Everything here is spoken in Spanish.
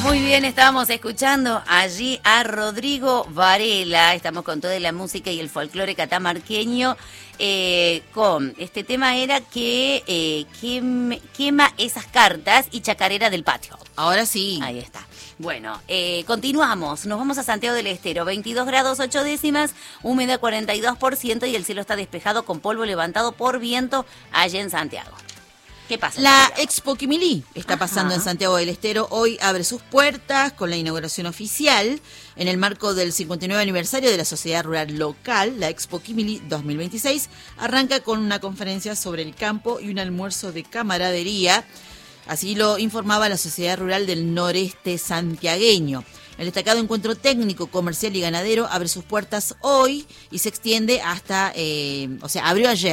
Muy bien, estábamos escuchando allí a Rodrigo Varela. Estamos con toda la música y el folclore catamarqueño. Con este tema era que quema esas cartas y chacarera del patio. Ahora sí. Ahí está. Bueno, continuamos. Nos vamos a Santiago del Estero. 22 grados 8 décimas, humedad 42% y el cielo está despejado con polvo levantado por viento allá en Santiago. ¿Qué pasa? La Expo Quimilí está pasando Ajá. en Santiago del Estero. Hoy abre sus puertas con la inauguración oficial en el marco del 59 aniversario de la Sociedad Rural Local. La Expo Quimilí 2026 arranca con una conferencia sobre el campo y un almuerzo de camaradería. Así lo informaba la Sociedad Rural del Noreste Santiagueño. El destacado encuentro técnico, comercial y ganadero abre sus puertas hoy y se extiende hasta, abrió ayer.